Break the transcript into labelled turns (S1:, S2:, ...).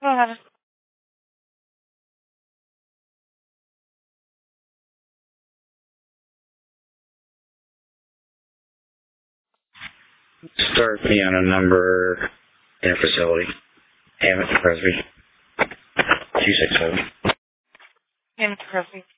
S1: Start me on a number in a facility. Hammett, Presby. 267.
S2: Hammett, Presby.